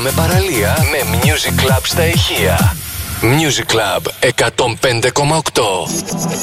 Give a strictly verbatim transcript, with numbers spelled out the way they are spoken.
με παραλία με Music Club στα ηχεία. Music Club εκατόν πέντε κόμμα οκτώ.